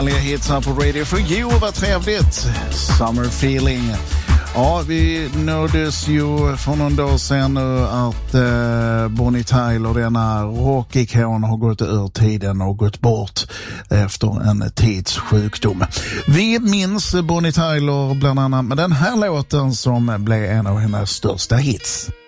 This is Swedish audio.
Hits här på Radio for You, vad trevligt. Summer feeling. Ja, vi nåddes ju för någon dag sedan nu att Bonnie Tyler, denna rockikon, har gått ur tiden och gått bort efter en tids sjukdom. Vi minns Bonnie Tyler bland annat med den här låten som blev en av hennes största hits.